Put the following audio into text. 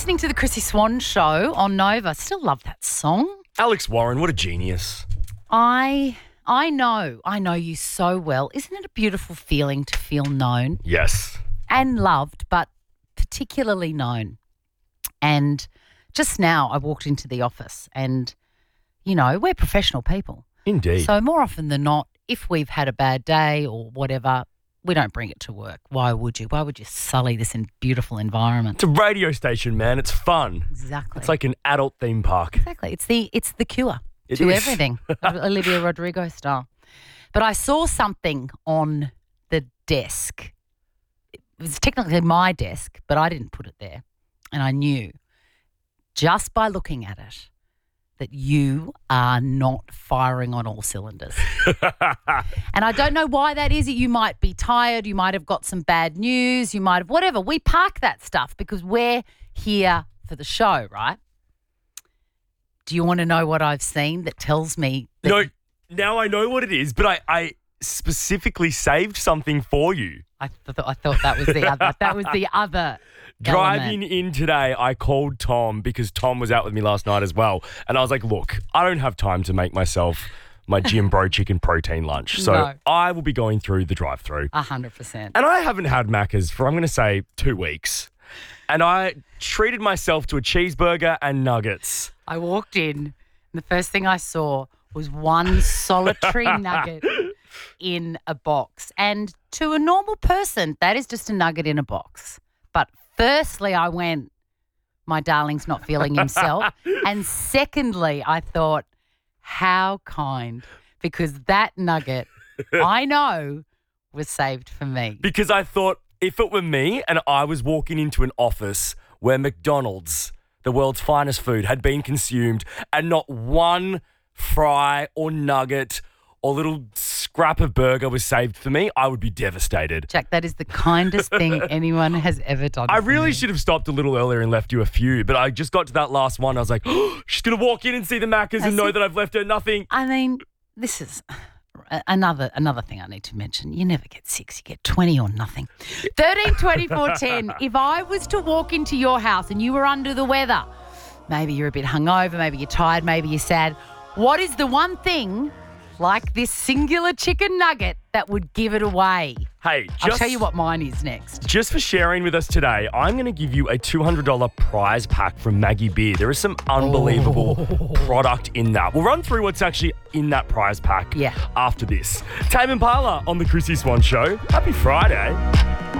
listening to the Chrissy Swan Show on Nova. Still love that song. Alex Warren, what a genius. I know you so well. Isn't it a beautiful feeling to feel known Yes. and loved, but particularly known? And just now I walked into the office and, we're professional people. Indeed. So more often than not, if we've had a bad day or whatever, we don't bring it to work. Why would you? Why would you sully this beautiful environment? It's a radio station, man. It's fun. Exactly. It's like an adult theme park. Exactly. It's the cure It to is. everything, Olivia Rodrigo style. But I saw something on the desk. It was technically my desk, but I didn't put it there. And I knew just by looking at it that you are not firing on all cylinders. And I don't know why that is. You might be tired. You might have got some bad news. You might have whatever. We park that stuff because we're here for the show, right? Do you want to know what I've seen that tells me? That No, now I know what it is, but I specifically saved something for you. I thought that was the other. That was the other. Driving element. in today, I called Tom because Tom was out with me last night as well. And I was like, look, I don't have time to make myself my Jim Bro chicken protein lunch. So No. I will be going through the drive-through. 100%. And I haven't had Macca's for, I'm going to say, 2 weeks. And I treated myself to a cheeseburger and nuggets. I walked in, and the first thing I saw was one solitary nugget in a box. And to a normal person, that is just a nugget in a box. But firstly, I went, my darling's not feeling himself. And secondly, I thought, how kind, because that nugget, I know, was saved for me. Because I thought if it were me and I was walking into an office where McDonald's, the world's finest food, had been consumed and not one fry or nugget or little scrap of burger was saved for me, I would be devastated. Jack, that is the kindest thing anyone has ever done. I for really me. should have stopped a little earlier and left you a few, but I just got to that last one. I was like, oh, she's going to walk in and see the Maccas and know that I've left her nothing. I mean, this is another thing I need to mention. You never get 6, you get 20 or nothing. 13, 24, 10. If I was to walk into your house and you were under the weather, maybe you're a bit hungover, maybe you're tired, maybe you're sad, what is the one thing like this singular chicken nugget that would give it away? Hey, I'll tell you what mine is next. Just for sharing with us today, I'm going to give you a $200 prize pack from Maggie Beer. There is some unbelievable product in that. We'll run through what's actually in that prize pack after this. Tame Impala on the Chrissy Swan Show. Happy Friday.